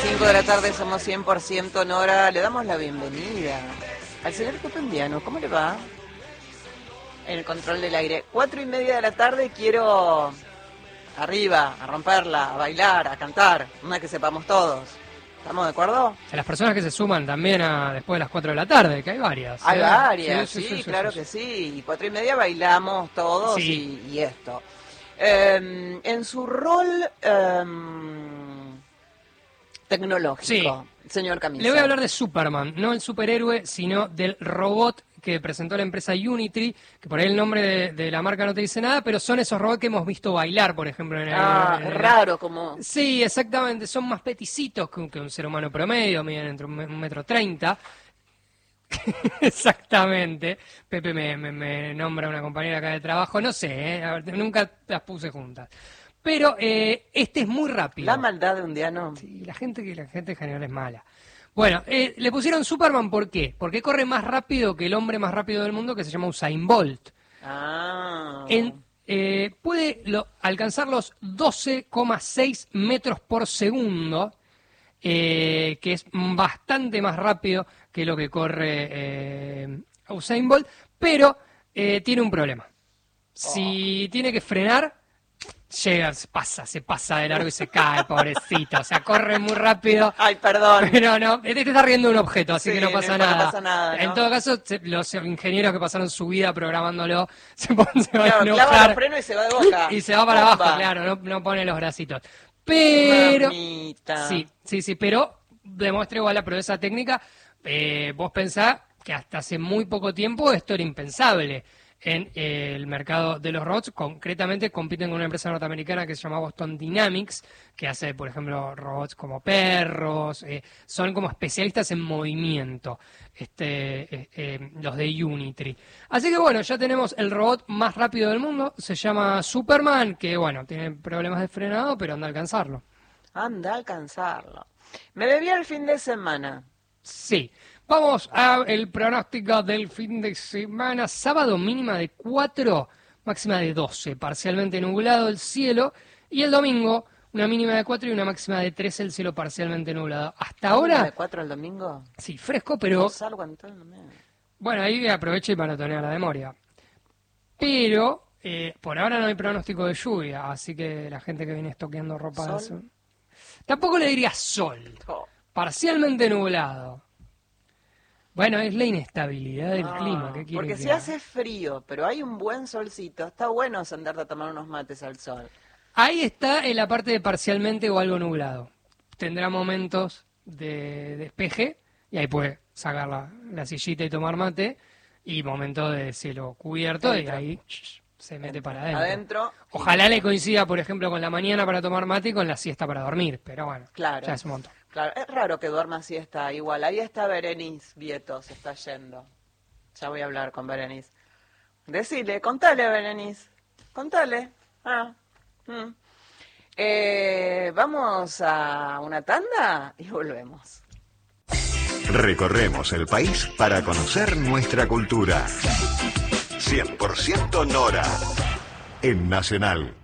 5 de la tarde, somos 100% Nora. Le damos la bienvenida al señor Copendiano. ¿Cómo le va? En el control del aire. 4:30 de la tarde, quiero arriba, a romperla, a bailar, a cantar. Una que sepamos todos. ¿Estamos de acuerdo? A las personas que se suman también después de las 4 de la tarde, que hay varias. Hay varias, sí, claro que sí. Y 4:30 bailamos todos y esto. En su rol tecnológico, señor Camisa. Le voy a hablar de Superman, no el superhéroe, sino del robot que presentó la empresa Unitree, que por ahí el nombre de la marca no te dice nada, pero son esos robots que hemos visto bailar, por ejemplo. Raro como... Sí, exactamente, son más peticitos que un ser humano promedio, miden entre 1,30 m. Exactamente. Pepe me nombra una compañera acá de trabajo, no sé, nunca las puse juntas. Pero este es muy rápido. La maldad de un día no. Sí, la gente en general es mala. Bueno, le pusieron Superman, ¿por qué? Porque corre más rápido que el hombre más rápido del mundo, que se llama Usain Bolt. Puede alcanzar los 12,6 metros por segundo, que es bastante más rápido que lo que corre Usain Bolt, pero tiene un problema. Si tiene que frenar, se pasa de largo y se cae, pobrecito. O sea, corre muy rápido. Ay, perdón. Pero no, te está riendo un objeto, así que no pasa nada. No pasa nada, ¿no? En todo caso, los ingenieros que pasaron su vida programándolo se van a enojar. Clava los frenos y se va de boca. Y se va para abajo, claro, no pone los bracitos. Pero... Mamita. Sí, pero demuestra igual la proeza técnica. Vos pensás que hasta hace muy poco tiempo esto era impensable. En el mercado de los robots, concretamente compiten con una empresa norteamericana que se llama Boston Dynamics, que hace, por ejemplo, robots como perros, son como especialistas en movimiento, los de Unitree. Así que bueno, ya tenemos el robot más rápido del mundo, se llama Superman, que bueno, tiene problemas de frenado, pero anda a alcanzarlo. Anda a alcanzarlo. Me debía el fin de semana. Sí. Vamos al pronóstico del fin de semana. Sábado mínima de 4, máxima de 12. Parcialmente nublado el cielo. Y el domingo una mínima de 4 y una máxima de 13, el cielo parcialmente nublado. Hasta ahora... ¿De 4 el domingo? Sí, fresco, pero... No salgo en todo el domingo. Bueno, ahí aprovecho y maratonear la memoria. Pero por ahora no hay pronóstico de lluvia, así que la gente que viene estoqueando ropa... ¿Sol? Tampoco le diría sol. Parcialmente nublado. Bueno, es la inestabilidad del clima. ¿Qué quiere porque que si hace frío, pero hay un buen solcito, está bueno sentarte a tomar unos mates al sol. Ahí está en la parte de parcialmente o algo nublado. Tendrá momentos de despeje y ahí puede sacar la sillita y tomar mate, y momentos de cielo cubierto y ahí se mete para adentro. Ojalá le coincida, por ejemplo, con la mañana para tomar mate y con la siesta para dormir, pero bueno, claro, ya es un montón. Claro, es raro que duerma siesta igual. Ahí está Berenice Vieto, se está yendo. Ya voy a hablar con Berenice. Decile, contale, Berenice. Contale. Vamos a una tanda y volvemos. Recorremos el país para conocer nuestra cultura. 100% Nora en Nacional.